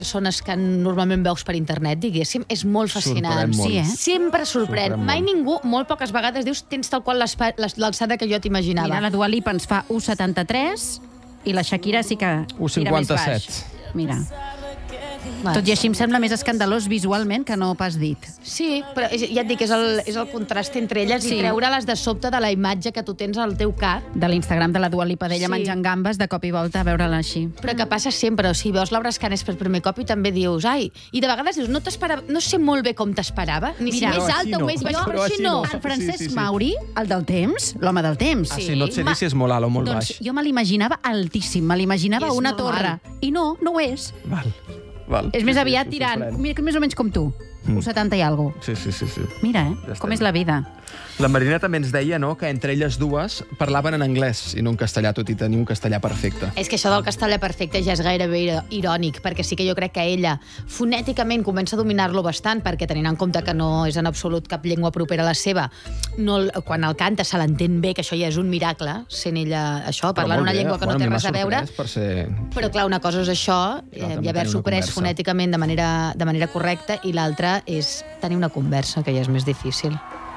persones que normalment veus per internet, diguéssim, és molt fascinant. Sorprèn molt. Sempre sorprèn. Mai ningú, molt poques vegades, dius, tens tal qual l'alçada que jo t'imaginava. Mira, la Dua Lipa ens fa 1,73 i la Shakira sí que tira més baix. 1,57. Mira. Tot i així em sembla més escandalós visualment que no pas dit. Sí, però ja et dic, és el contrast entre elles i treure-les de sobte de la imatge que tu tens al teu cap. De l'Instagram de la Dua Lipa d'ella menjant gambes, de cop i volta a veure-la així. Però que passa sempre, o sigui, veus l'Obra Escanes per primer cop i també dius, ai, i de vegades dius, no sé molt bé com t'esperava, ni si més alta o més baixa, però així no. El Francesc Mauri, el del temps, l'home del temps. Ah, sí, no et sé dir si és molt alt o molt baix. Jo me l'imaginava altíssim, me l'imaginava una torre. I no ho és. Val. És més aviat tirant, mira, més o menys com tu. 1,70 i alguna cosa. Sí. Mira, com és la vida. La Marina també ens deia, no?, que entre elles dues parlaven en anglès i no en castellà, tot i tenir un castellà perfecte. És que això del castellà perfecte ja és gairebé irònic, perquè sí que jo crec que ella fonèticament comença a dominar-lo bastant, perquè tenint en compte que no és en absolut cap llengua propera a la seva, quan el canta se l'entén bé, que això ja és un miracle, sent ella això, parlant una llengua que no té res a veure. Però clar, una cosa és això, i haver-s'ho pres fonèticament de manera correcta, i l'altra és tenir una conversa, que ja és més difícil.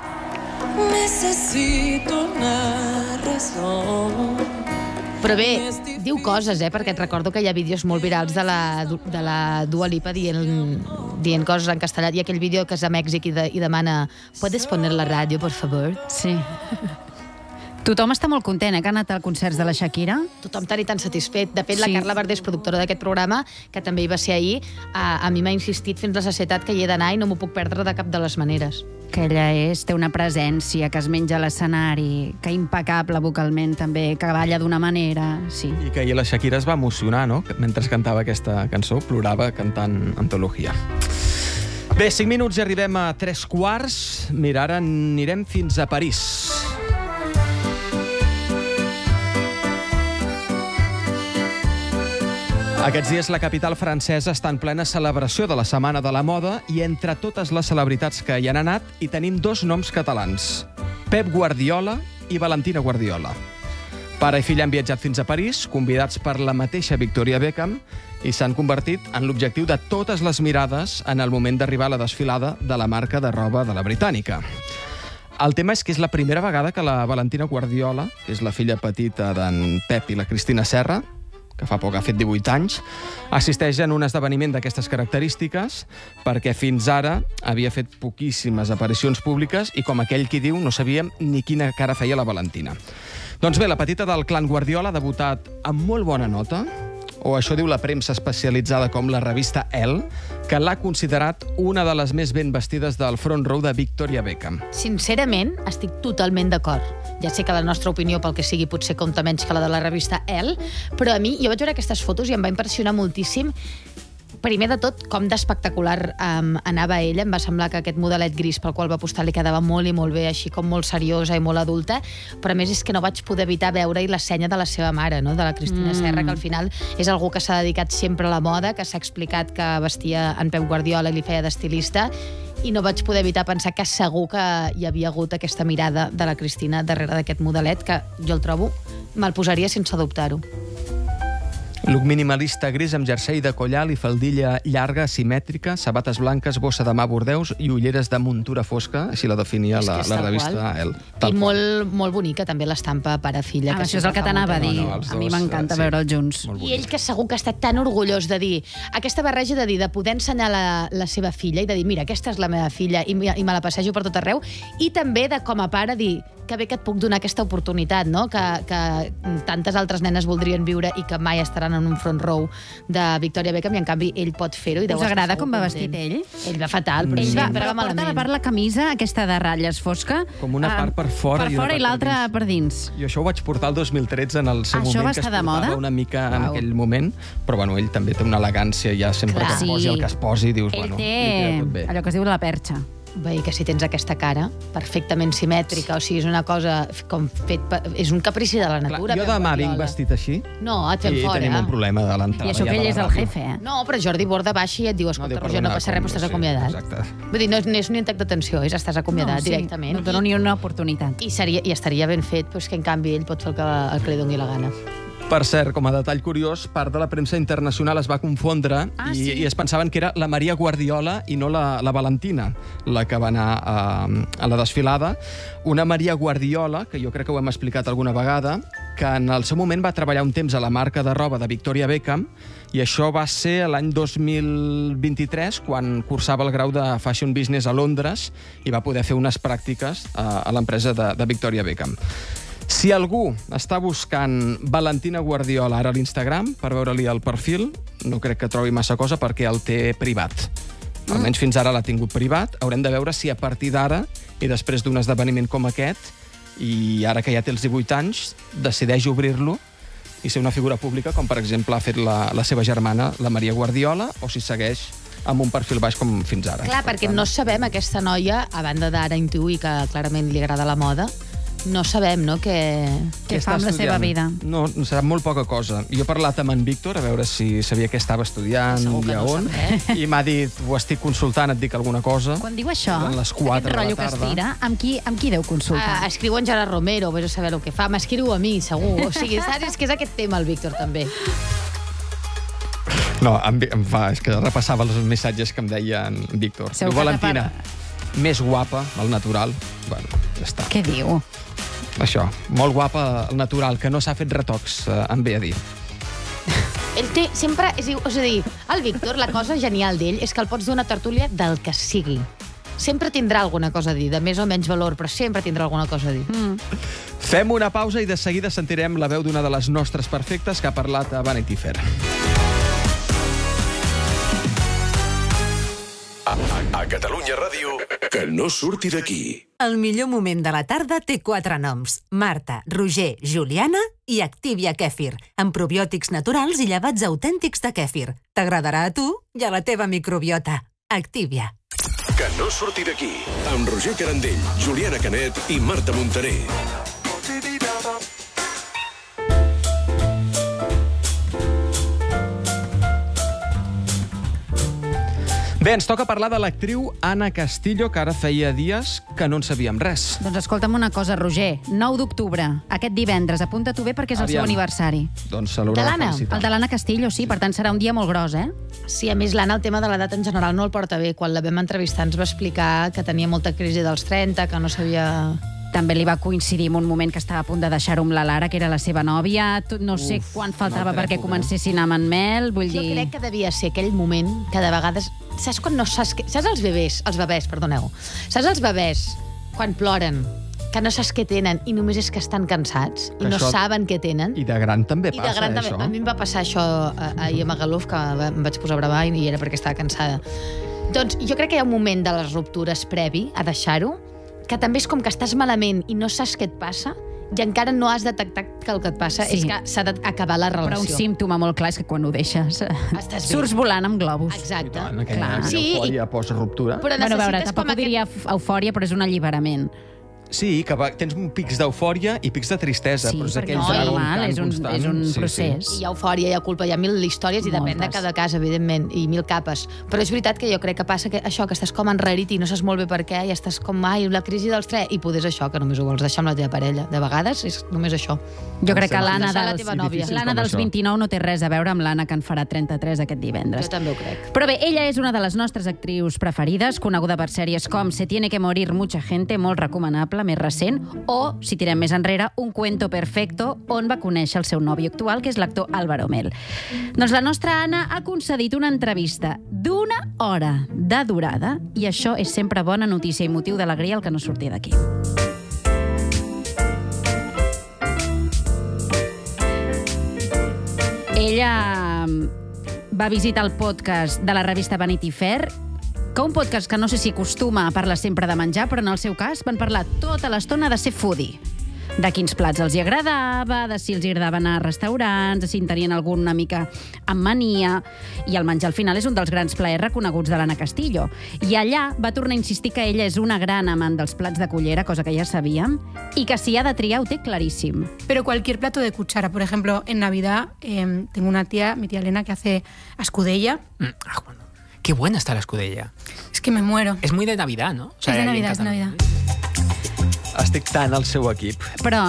Necessito una raó. Però bé, diu coses, perquè et recordo que hi ha vídeos molt virals de la Dua Lipa dient coses en castellà. Hi ha aquell vídeo que és a Mèxic i demana «Puedes poner la ràdio, por favor?» Sí. Tothom està molt content, que ha anat al concerts de la Shakira. Tothom tan i tan satisfet. De fet, la Carla Verdés, productora d'aquest programa, que també hi va ser ahir, a mi m'ha insistit fins la sacietat que hi he d'anar i no m'ho puc perdre de cap de les maneres. Que ella té una presència, que es menja a l'escenari, que impecable vocalment també, que balla d'una manera, sí. I que ahir la Shakira es va emocionar, no?, mentre cantava aquesta cançó, plorava cantant Antologia. Bé, 5 minuts i arribem a 3:15. Mira, ara anirem fins a París. Aquests dies la capital francesa està en plena celebració de la Setmana de la Moda i entre totes les celebritats que hi han anat hi tenim 2 noms catalans, Pep Guardiola i Valentina Guardiola. Pare i fill han viatjat fins a París, convidats per la mateixa Victoria Beckham, i s'han convertit en l'objectiu de totes les mirades en el moment d'arribar a la desfilada de la marca de roba de la britànica. El tema és que és la primera vegada que la Valentina Guardiola, que és la filla petita d'en Pep i la Cristina Serra, que fa poc ha fet 18 anys, assisteix en un esdeveniment d'aquestes característiques perquè fins ara havia fet poquíssimes aparicions públiques i, com aquell qui diu, no sabíem ni quina cara feia la Valentina. Doncs bé, la petita del clan Guardiola ha debutat amb molt bona nota, o això diu la premsa especialitzada com la revista Elle, que l'ha considerat una de les més ben vestides del front row de Victoria Beckham. Sincerament, estic totalment d'acord. Ja sé que la nostra opinió, pel que sigui, potser compta menys que la de la revista Elle, però a mi, jo vaig veure aquestes fotos i em va impressionar moltíssim. Primer de tot, com d'espectacular anava ella. Em va semblar que aquest modelet gris pel qual va apostar li quedava molt i molt bé, així com molt seriosa i molt adulta, però a més és que no vaig poder evitar veure-hi la senya de la seva mare, no?, de la Cristina Serra, que al final és algú que s'ha dedicat sempre a la moda, que s'ha explicat que vestia en Pep Guardiola i li feia d'estilista, i no vaig poder evitar pensar que segur que hi havia hagut aquesta mirada de la Cristina darrere d'aquest modelet, que jo el trobo, me'l posaria sense dubtar-ho. Look minimalista gris amb jersei de collal i faldilla llarga, simètrica, sabates blanques, bossa de mà bordeus i ulleres de muntura fosca, així la definia la revista Elle. I molt bonica també l'estampa pare-filla. Això és el que t'anava a dir. A mi m'encanta veure'ls junts. I ell, que segur que ha estat tan orgullós de dir, aquesta barreja de dir, de poder ensenyar la seva filla i de dir, mira, aquesta és la meva filla i me la passejo per tot arreu, i també de, com a pare, dir que bé que et puc donar aquesta oportunitat, no?, que tantes altres nenes voldrien viure i que mai estaran en un front row de Victoria Beckham, i en canvi ell pot fer-ho. Us agrada com va vestit ell? Ell va fatal, però sempre va malament. Porta a part la camisa, aquesta de ratlles fosca. Com una part per fora i l'altra per dins. Jo això ho vaig portar el 2013 en el seu moment, que es portava una mica en aquell moment, però bueno, ell també té una elegància ja sempre que es posi el que es posi, dius, bueno, li queda tot bé. Allò que es diu la perxa. Bé, que si tens aquesta cara perfectament simètrica, o sigui, és una cosa com fet... És un caprici de la natura. Jo demà vinc vestit així. No, et fem fora. I tenim un problema de l'entrada. I això que ell és el jefe, No, però Jordi Borda baixa i et diu, escolta, Roger, no passa res, però estàs acomiadat. Exacte. Vull dir, no és un intac d'atenció, és estàs acomiadat directament. No et dono ni una oportunitat. I estaria ben fet, però és que en canvi ell pot fer el que li doni la gana. Per cert, com a detall curiós, part de la premsa internacional es va confondre i es pensaven que era la Maria Guardiola i no la Valentina, la que va anar a la desfilada. Una Maria Guardiola, que jo crec que ho hem explicat alguna vegada, que en el seu moment va treballar un temps a la marca de roba de Victoria Beckham, i això va ser l'any 2023, quan cursava el grau de Fashion Business a Londres i va poder fer unes pràctiques a l'empresa de Victoria Beckham. Si algú està buscant Valentina Guardiola ara a l'Instagram per veure-li el perfil, no crec que trobi massa cosa perquè el té privat. Almenys fins ara l'ha tingut privat. Haurem de veure si a partir d'ara, i després d'un esdeveniment com aquest, i ara que ja té els 18 anys, decideix obrir-lo i ser una figura pública, com per exemple ha fet la seva germana, la Maria Guardiola, o si segueix amb un perfil baix com fins ara. Clar, perquè no sabem aquesta noia, a banda d'ara intuir que clarament li agrada la moda, no sabem, no?, què fa amb la seva vida. No, serà molt poca cosa. Jo he parlat amb en Víctor a veure si sabia què estava estudiant i a on, i m'ha dit, ho estic consultant, et dic alguna cosa. Quan diu això, a les 4 de la rotllo que es tira, amb qui deu consultar? Escriu en Gerard Romero, vés a saber el que fa. M'escriu a mi, segur. O sigui, saps? És que és aquest tema, el Víctor, també. No, és que repassava els missatges que em deia en Víctor. Diu, Valentina, més guapa, al natural. Bueno, ja està. Què diu? Això, molt guapa al natural, que no s'ha fet retocs, em ve a dir. Ell té sempre... És a dir, el Víctor, la cosa genial d'ell és que el pots donar tertúlia del que sigui. Sempre tindrà alguna cosa a dir, de més o menys valor, però sempre tindrà alguna cosa a dir. Fem una pausa i de seguida sentirem la veu d'una de les nostres perfectes que ha parlat a Vanity Fair. A Catalunya Ràdio, que no surti d'aquí. El millor moment de la tarda té 4 noms. Marta, Roger, Juliana i Activia Kèfir, amb probiòtics naturals i llevats autèntics de kèfir. T'agradarà a tu i a la teva microbiota. Activia. Que no surti d'aquí, amb Roger Carandell, Juliana Canet i Marta Montaner. Bé, ens toca parlar de l'actriu Anna Castillo, que ara feia dies que no en sabíem res. Doncs escolta'm una cosa, Roger. 9 d'octubre, aquest divendres. Apunta-t'ho bé perquè és el seu aniversari. Doncs se l'haurà de felicitar. El de l'Anna Castillo, sí. Per tant, serà un dia molt gros, eh? Sí, a més, l'Anna, el tema de l'edat en general no el porta bé. Quan la vam entrevistar ens va explicar que tenia molta crisi dels 30, que no sabia... També li va coincidir en un moment que estava a punt de deixar-ho amb la Lara, que era la seva nòvia. No sé quan faltava perquè comencessin amb en Mel, vull dir... Jo crec que devia ser aquell moment que de vegades... Saps quan no saps... Saps els bebès, perdoneu. Saps els bebès, quan ploren, que no saps què tenen i només és que estan cansats i no saben què tenen? I de gran també passa, això. A mi em va passar això ahir a Magaluf, que em vaig posar brava i era perquè estava cansada. Doncs jo crec que hi ha un moment de les ruptures previ a deixar-ho, que també és com que estàs malament i no saps què et passa i encara no has detectat que el que et passa és que s'ha d'acabar la relació. Però un símptoma molt clar és que quan ho deixes surts volant amb globus. Exacte. Aquella eufòria post-ruptura. Però bueno, a veure, tampoc ho diria eufòria, però és un alliberament. Sí, que tens pics d'eufòria i pics de tristesa. Sí, però perquè no, normal, és un procés. Hi ha eufòria, hi ha culpa, hi ha 1000 històries i depèn de cada cas, evidentment, i 1000 capes. Però és veritat que jo crec que passa això, que estàs com enrarit i no saps molt bé per què, i estàs com, la crisi dels 3, i poder és això, que només ho vols deixar amb la teva parella. De vegades és només això. Jo crec que l'Anna dels 29 no té res a veure amb l'Anna que en farà 33 aquest divendres. Jo també ho crec. Però bé, ella és una de les nostres actrius preferides, coneguda per sèries com Se tiene que morir mucha gente, molt recomanable, més recent, o, si tirem més enrere, Un cuento perfecto, on va conèixer el seu nòvio actual, que és l'actor Álvaro Mel. Doncs la nostra Anna ha concedit una entrevista d'1 hora de durada, i això és sempre bona notícia i motiu d'alegria el que no surti d'aquí. Ella va visitar el podcast de la revista Vanity Fair, que un podcast que no sé si acostuma a parlar sempre de menjar, però en el seu cas van parlar tota l'estona de ser foodie. De quins plats els hi agradava, de si els hi agradava anar a restaurants, de si en tenien alguna mica amb mania. I el menjar al final és un dels grans plaers reconeguts de l'Anna Castillo. I allà va tornar a insistir que ella és una gran amant dels plats de cullera, cosa que ja sabíem, i que si ha de triar ho té claríssim. Pero cualquier plato de cuchara. Por ejemplo, en Navidad tengo una tía, mi tía Elena, que hace escudella. Qué buena está la escudella. Es que me muero. Es muy de Navidad, ¿no? O sea, es de Navidad, es de Navidad. Estic tan al seu equip. Però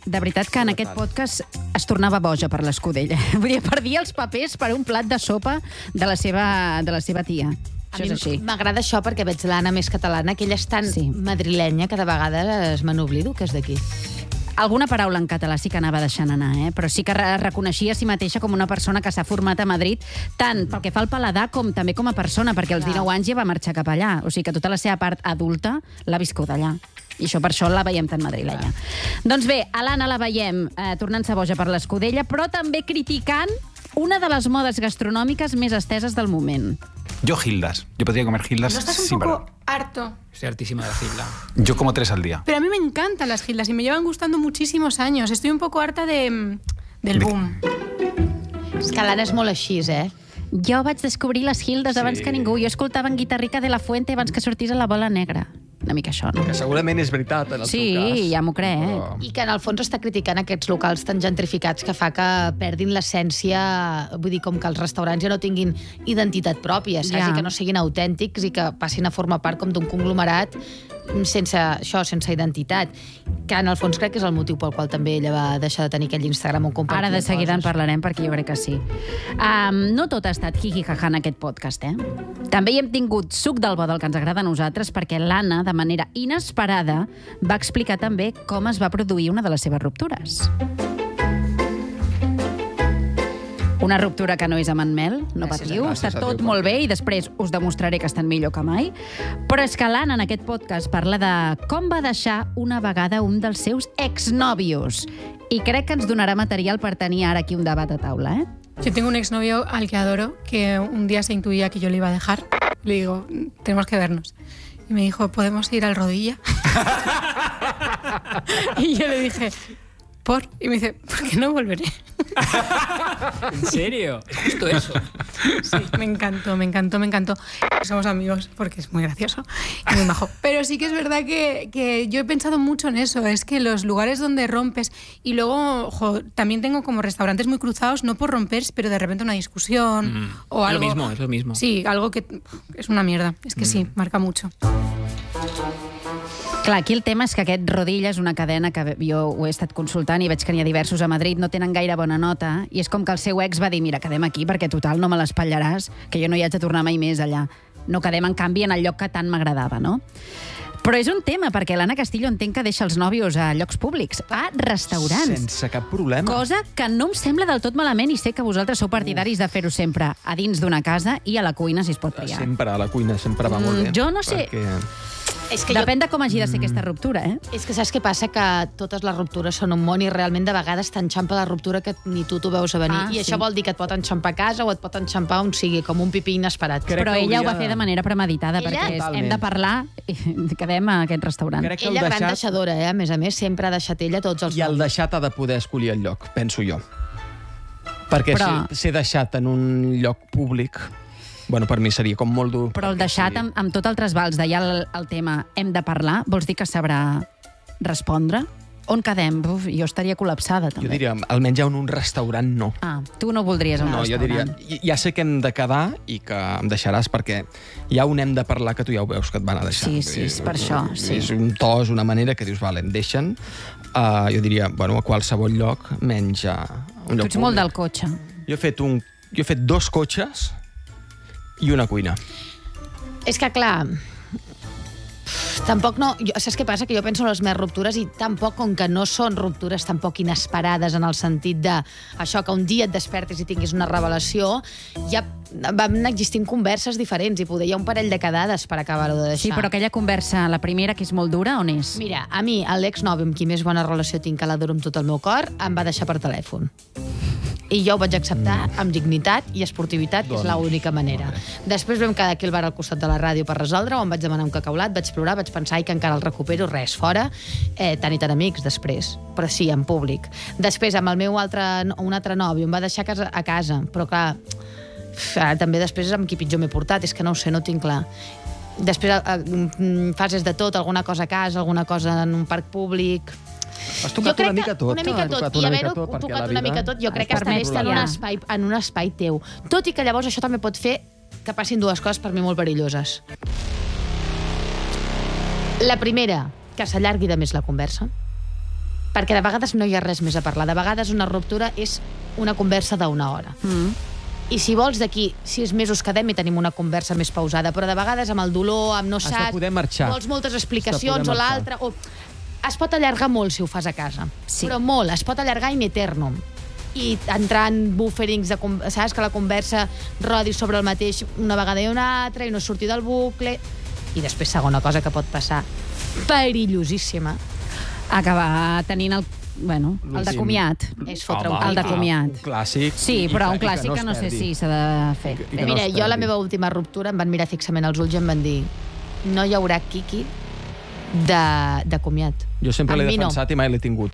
De veritat que en aquest podcast es tornava boja per l'escudella. Vull dir, perdia els papers per un plat de sopa de la seva tia. A Això és així. mi m'agrada això perquè veig l'Anna més catalana, que ella és tan madrilenya que de vegades me n'oblido que és d'aquí. Alguna paraula en català sí que anava deixant anar, però sí que reconeixia a si mateixa com una persona que s'ha format a Madrid, tant pel que fa al paladar com també com a persona, perquè als 19 anys ja va marxar cap allà. O sigui que tota la seva part adulta l'ha viscut allà. I això per això la veiem tan madrilenya. Doncs bé, a l'Anna la veiem tornant-se boja per l'escudella, però també criticant una de les modes gastronòmiques més esteses del moment. Yo Gildas. Yo podría comer Gildas ¿No estás un sin poco parar. harto? Estoy hartísima de la Gilda. Yo como 3 al día. Pero a mí me encantan las Gildas y me llevan gustando muchísimos años. Estoy un poco harta del boom. És que l'Anna és molt així, Jo vaig descobrir les Gildes abans que ningú. Jo escoltava en Guitarrica de la Fuente abans que sortís a la Bola Negra. Una mica això, no? Que segurament és veritat, en el Sí, teu cas. ja m'ho crec. Però- I que en el fons està criticant aquests locals tan gentrificats que fa que perdin l'essència, vull dir, com que els restaurants ja no tinguin identitat pròpia, saps? Ja. I que no siguin autèntics i que passin a formar part com d'un conglomerat sense identitat, que en el fons crec que és el motiu pel qual també ella va deixar de tenir aquell Instagram on compartia Ara de seguida en coses. parlarem, perquè jo crec que sí. No tot ha estat jiji-jaja en aquest podcast, També hi hem tingut suc del bo del que ens agrada a nosaltres, perquè l'Anna, de manera inesperada, va explicar també com es va produir una de les seves ruptures. Una ruptura que no és amb en Mel, no patiu, està tot molt bé i després us demostraré que estan millor que mai. Però és que l'Anna en aquest podcast parla de com va deixar una vegada un dels seus exnòvios. I crec que ens donarà material per tenir ara aquí un debat a taula, Yo tengo un exnovio al que adoro, que un día se intuía que yo le iba a dejar. Le digo, tenemos que vernos. Y me dijo, ¿podemos ir al Rodilla? Y yo le dije, ¿por? Y me dice, ¿por qué no volveré? ¿En serio? Es justo eso. Sí, me encantó. Somos amigos porque es muy gracioso y muy majo. Pero sí que es verdad que yo he pensado mucho en eso. Es que los lugares donde rompes... Y luego, también tengo como restaurantes muy cruzados, no por romper, pero de repente una discusión o Es algo... lo mismo. Sí, algo que es una mierda. Es que sí, marca mucho. Clar, aquí el tema és que aquest Rodilla és una cadena que jo ho he estat consultant i veig que n'hi ha diversos a Madrid, no tenen gaire bona nota, i és com que el seu ex va dir, mira, quedem aquí perquè total no me l'espatllaràs, que jo no hi haig de tornar mai més allà. No quedem, en canvi, en el lloc que tant m'agradava, no? Però és un tema, perquè l'Anna Castillo entenc que deixa els nòvios a llocs públics, a restaurants. Sense cap problema. Cosa que no em sembla del tot malament i sé que vosaltres sou partidaris de fer-ho sempre a dins d'una casa i a la cuina, si es pot triar. Sempre a la cuina, sempre va molt bé. Jo no sé. Perquè... És que Depèn de com hagi de ser aquesta ruptura, És que saps què passa? Que totes les ruptures són un món i realment de vegades t'enxampa la ruptura que ni tu t'ho veus a venir. I això vol dir que et pot enxampar a casa o et pot enxampar on sigui, com un pipí inesperat. Però ella ho va fer de manera premeditada, Ella? perquè Totalment. hem de parlar i quedem a aquest restaurant. Crec que el Ella gran deixat... deixadora, a més, sempre ha deixat ella tots els I el noms. deixat ha de poder escollir el lloc, penso jo. Perquè Però- ser deixat en un lloc públic, bueno, per mi seria com molt dur. Però el deixat amb tot el trasbals d'allà el tema hem de parlar, vols dir que sabrà respondre? On quedem? Uf, jo estaria col·lapsada, també. Jo diria, almenys en un restaurant no. Ah, tu no voldries un No, jo diria, restaurant. ja sé que hem de quedar i que em deixaràs perquè hi ha un hem de parlar que tu ja ho veus que et van a deixar. Sí, és per això, sí. És un to, és una manera que dius, vale, em deixen. Jo diria, bueno, a qualsevol lloc, menys a un Tu lloc ets molt públic. del cotxe. Jo he fet 2 cotxes i una cuina. És que, clar, tampoc no... Saps què passa? Que jo penso en les meves ruptures i tampoc, com que no són ruptures tampoc inesperades en el sentit de això, que un dia et despertis i tinguis una revelació, ja van existint converses diferents i poder hi ha un parell de quedades per acabar-ho de deixar. Sí, però aquella conversa, la primera, que és molt dura, on és? Mira, a mi, l'ex-nòvio amb qui més bona relació tinc, que l'adoro amb tot el meu cor, em va deixar per telèfon. I jo ho vaig acceptar amb dignitat i esportivitat, que és l'única manera. Després vam quedar aquí al bar al costat de la ràdio per resoldre-ho, em vaig demanar un cacaulat, vaig plorar, vaig pensar que encara el recupero, res, fora, tant i tant amics després, però sí, en públic. Després, amb el meu un altre nòvio, em va deixar a casa, però clar, també després és amb qui pitjor m'he portat, és que no ho sé, no ho tinc clar. Després fases de tot, alguna cosa a casa, alguna cosa en un parc públic... Has tocat una mica tot. Una mica tot, i haver-ho tocat una mica tot, jo crec que està bé estar en un espai teu. Tot i que llavors això també pot fer que passin dues coses per mi molt perilloses. La primera, que s'allargui de més la conversa, perquè de vegades no hi ha res més a parlar. De vegades una ruptura és una conversa d'una hora. I si vols, d'aquí 6 mesos quedem i tenim una conversa més pausada, però de vegades amb el dolor, amb no saps, poder marxar. vols moltes explicacions o l'altra... Es pot allargar molt si ho fas a casa, però molt, es pot allargar in eternum. I entrar en bufferings, saps, que la conversa rodi sobre el mateix una vegada i una altra i no sortir del bucle. I després, segona cosa que pot passar, perillosíssima, acabar tenint el de comiat. És fotre un de comiat. Un clàssic. Sí, però un clàssic que no sé si s'ha de fer. Mira, jo a la meva última ruptura em van mirar fixament als ulls i em van dir no hi haurà quiqui de comiat. Jo sempre l'he defensat i mai l'he tingut,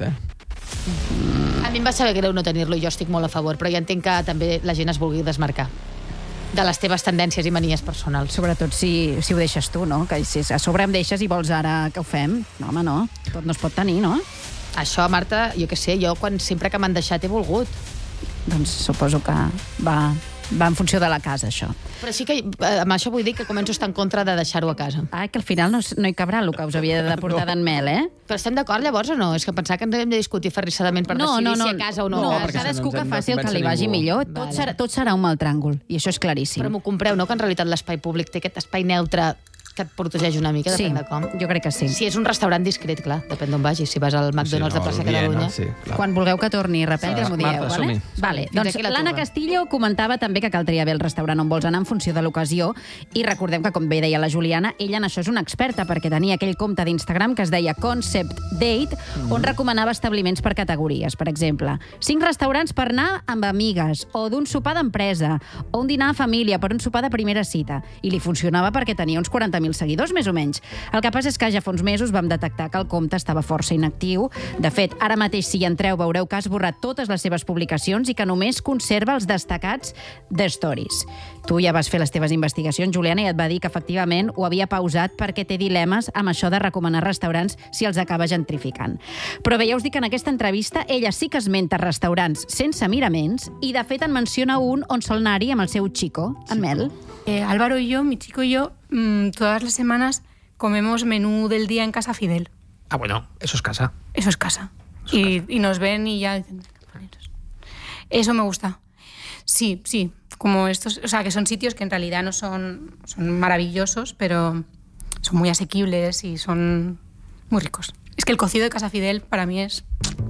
A mi em va saber greu no tenir-lo i jo estic molt a favor, però ja entenc que també la gent es vulgui desmarcar de les teves tendències i manies personals. Sobretot si ho deixes tu, no? Que si a sobre em deixes i vols ara que ho fem. No, home, no. Tot no es pot tenir, no? Això, Marta, jo què sé, jo sempre que m'han deixat he volgut. Doncs suposo que va en funció de la casa, això. Però sí que amb això vull dir que començo a estar en contra de deixar-ho a casa. Que al final no hi cabrà el que us havia de portar d'en Mel, Però estem d'acord llavors o no? És que pensar que ens hem de discutir ferrissadament per decidir si a casa o no. No, cadascú que faci el que li vagi millor. Tot serà un mal tràngol, i això és claríssim. Però m'ho compreu, no? Que en realitat l'espai públic té aquest espai neutre que et protegeix una mica, depèn de com. Jo crec que sí. Si és un restaurant discret, clar, depèn d'on vagis. Si vas al McDonald's de Plaça Catalunya... Quan vulgueu que torni a reprendre, m'ho dieu, vale? Vale, doncs l'Anna Castillo comentava també que cal triar bé el restaurant on vols anar en funció de l'ocasió, i recordem que, com bé deia la Juliana, ella en això és una experta, perquè tenia aquell compte d'Instagram que es deia Concept Date, on recomanava establiments per categories. Per exemple, 5 restaurants per anar amb amigues, o d'un sopar d'empresa, o un dinar a família per un sopar de primera cita. I li funcionava perquè tenia uns 40.000 seguidors, més o menys. El que passa és que ja fa uns mesos vam detectar que el compte estava força inactiu. De fet, ara mateix, si hi entreu, veureu que ha esborrat totes les seves publicacions i que només conserva els destacats de stories. Tu ja vas fer les teves investigacions, Juliana, i et va dir que efectivament ho havia pausat perquè té dilemes amb això de recomanar restaurants si els acaba gentrificant. Però bé, ja us dic que en aquesta entrevista ella sí que esmenta restaurants sense miraments i, de fet, en menciona un on sol anar-hi amb el seu chico, en Mel. Álvaro y yo, mi chico y yo, todas las semanas comemos menú del día en Casa Fidel. Bueno, eso es casa. Eso es casa. Y nos ven y ya dicen... Eso me gusta. Sí. Como estos, o sea, que son sitios que en realidad no son maravillosos, pero son muy asequibles y son muy ricos. Es que el cocido de Casa Fidel para mí es...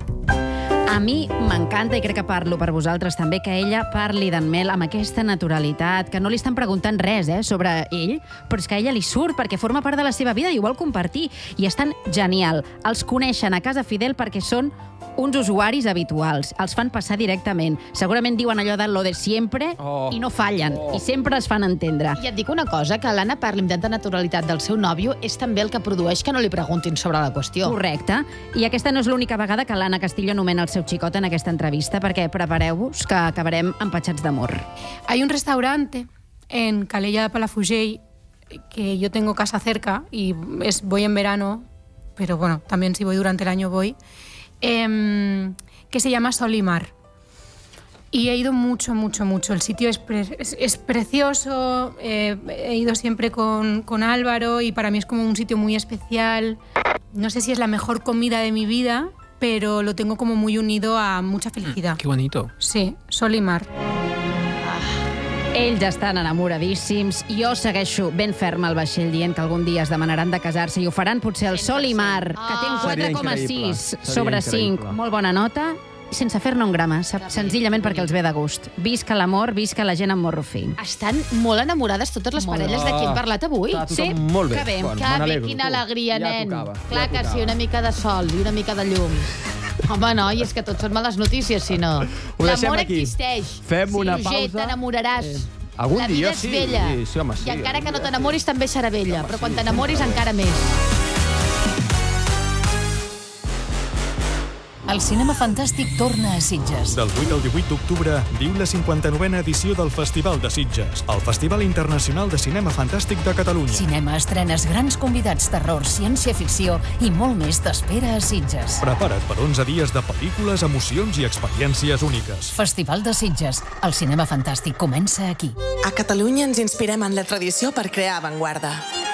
A mi m'encanta, i crec que parlo per vosaltres també, que ella parli d'en Mel amb aquesta naturalitat, que no li estan preguntant res sobre ell, però és que a ella li surt perquè forma part de la seva vida i ho vol compartir. I és tan genial. Els coneixen a Casa Fidel perquè són uns usuaris habituals. Els fan passar directament. Segurament diuen allò de lo de siempre i no fallen. I sempre es fan entendre. I et dic una cosa, que l'Anna parli amb tanta naturalitat del seu nòvio és també el que produeix que no li preguntin sobre la qüestió. Correcte. I aquesta no és l'única vegada que l'Anna Castillo anomena el seu xicot en aquesta entrevista, perquè prepareu-vos que acabarem empatxats d'amor. Hay un restaurante en Calella de Palafrugell que yo tengo casa cerca y voy en verano, pero bueno, también si voy durante el año voy, que se llama Sol y Mar. Y he ido mucho. El sitio es precioso, he ido siempre con Álvaro y para mí es como un sitio muy especial. No sé si es la mejor comida de mi vida, pero lo tengo como muy unido a mucha felicidad. Qué bonito. Sí, Sol y Mar. Ells estan enamoradíssims. Jo segueixo ben ferm al vaixell dient que algun dia es demanaran de casar-se i ho faran potser el Sol i Mar, que té un 4,6 sobre 5. Molt bona nota, sense fer-ne un grama, senzillament perquè els ve de gust. Visca l'amor, visca la gent amb morro fi. Estan molt enamorades totes les parelles de qui hem parlat avui. Sí, molt bé. Que bé. Que bé, quina alegria, nen. Clar que sí, una mica de sol i una mica de llum. Home, no, i és que tot són males notícies, si no. L'amor existeix. Fem una pausa. Roger, t'enamoraràs. Algun dia és vella. Sí, home, sí. I encara que no t'enamoris també serà vella, però quan t'enamoris encara més. El cinema fantàstic torna a Sitges. Del 8 al 18 d'octubre viu la 59a edició del Festival de Sitges, el Festival Internacional de Cinema Fantàstic de Catalunya. Cinema, estrenes, grans convidats, terror, ciència-ficció i molt més t'espera a Sitges. Prepara't per 11 dies de pel·lícules, emocions i experiències úniques. Festival de Sitges. El cinema fantàstic comença aquí. A Catalunya ens inspirem en la tradició per crear avantguarda.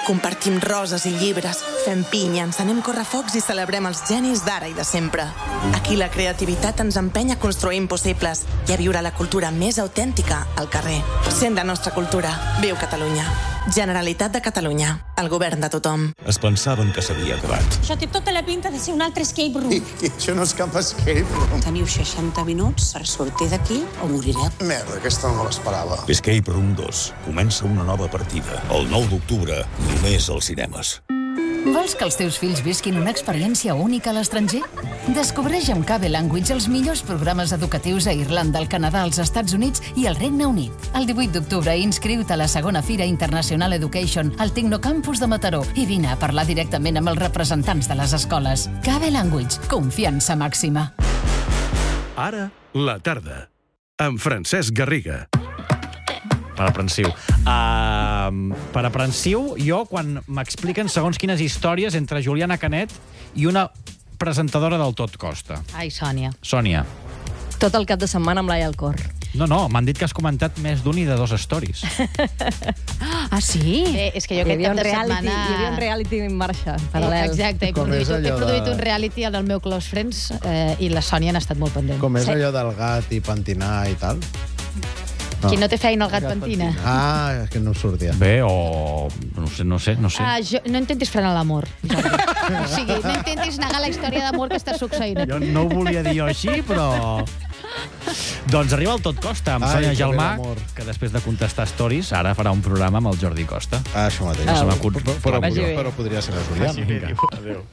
Compartim roses i llibres, fem pinya, encenem correfocs i celebrem els genis d'ara i de sempre. Aquí la creativitat ens empenya a construir impossibles i a viure la cultura més autèntica al carrer. Sent la nostra cultura. Viu Catalunya. Generalitat de Catalunya. El govern de tothom. Es pensaven que s'havia acabat. Això té tota la pinta de ser un altre escape room. I això no és cap escape room. Teniu 60 minuts per sortir d'aquí o morireu. Merda, aquesta no me l'esperava. Escape Room 2. Comença una nova partida. El 9 d'octubre, només als cinemes. Vols que els teus fills visquin una experiència única a l'estranger? Descobreix amb KB Language els millors programes educatius a Irlanda, al Canadà, als Estats Units i al Regne Unit. El 18 d'octubre inscriu-te a la segona Fira International Education al Tecnocampus de Mataró i vine a parlar directament amb els representants de les escoles. KB Language, confiança màxima. Ara, la tarda, amb Francesc Garriga. Per aprensiu. Per aprensiu, jo, quan m'expliquen segons quines històries entre Juliana Canet i una presentadora del Tot Costa. Ai, Sònia. Sònia. Tot el cap de setmana amb l'Ai al cor. No, m'han dit que has comentat més d'un i de 2 stories. Ah, sí? Bé, és que jo aquest cap de setmana... Hi havia un reality en marxa, paral·lel. Exacte, he produït un reality en el meu Close Friends i la Sònia n'ha estat molt pendent. Com és allò del gat i pentinar i tal? Qui no té feina, el gat pentina. Ah, és que no sortia. Bé, o... No sé. No intentis frenar l'amor, Jordi. O sigui, no intentis negar la història d'amor que està succeint. Jo no ho volia dir jo així, però... Doncs arriba el Tot Costa, amb Sònia Gelmà, que després de contestar stories, ara farà un programa amb el Jordi Costa. Això mateix. Però podria ser la Juliana. Adéu.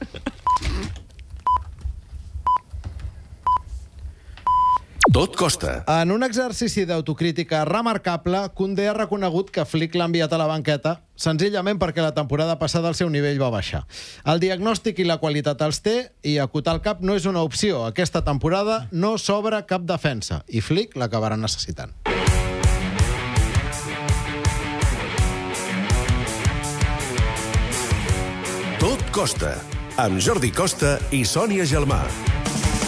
Tot costa. En un exercici d'autocrítica remarcable, Koundé ha reconegut que Flick l'ha enviat a la banqueta senzillament perquè la temporada passada el seu nivell va baixar. El diagnòstic i la qualitat els té i acotar el cap no és una opció. Aquesta temporada no s'obre cap defensa i Flick l'acabarà necessitant. Tot costa, amb Jordi Costa i Sònia Gelmà.